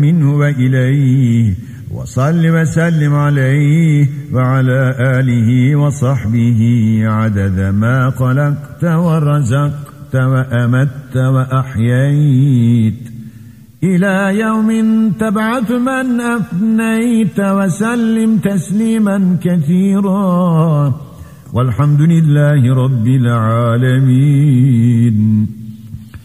منه وإليه، وصل وسلم عليه وعلى آله وصحبه عدد ما خلقت ورزقت وأمت وأحييت إلى يوم تبعث من أفنيت، وسلم تسليما كثيرا، والحمد لله رب العالمين.